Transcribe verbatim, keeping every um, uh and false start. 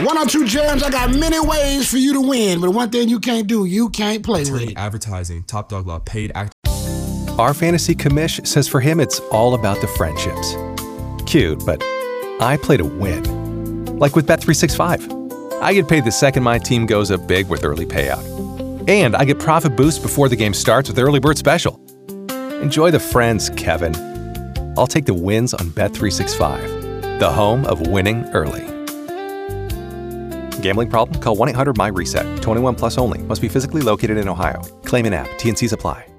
One or two jams, I got many ways for you to win, but one thing you can't do, you can't play with it. Advertising, Top Dog Law, paid act. Our fantasy commish says for him it's all about the friendships. Cute, but I play to win. Like with Bet three sixty-five. I get paid the second my team goes up big with early payout. And I get profit boost before the game starts with Early Bird Special. Enjoy the friends, Kevin. I'll take the wins on Bet three sixty-five, the home of winning early. Gambling problem? Call one eight hundred M Y RESET. twenty-one plus only. Must be physically located in Ohio. Claim in app. T N Cs apply.